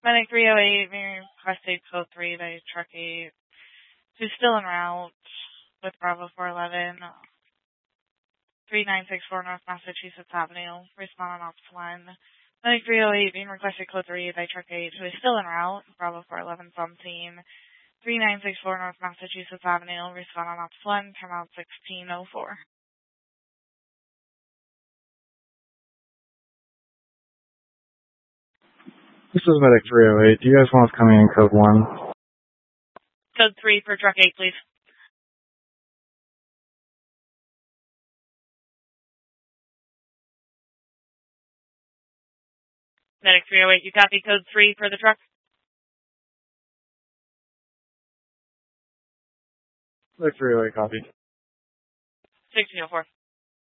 Medic 308, being requested code 3 by truck 8, who's still en route with Bravo 411, 3964 North Massachusetts Avenue, respond on ops 1. Medic 308, being requested code 3 by truck 8, who is still en route, Bravo 411 on scene, 3964 North Massachusetts Avenue, respond on ops 1, come out 1604. This is Medic 308. Do you guys want us coming in code 1? Code 3 for truck 8, please. Medic 308, you copy code 3 for the truck? Medic 308, copy. 1604.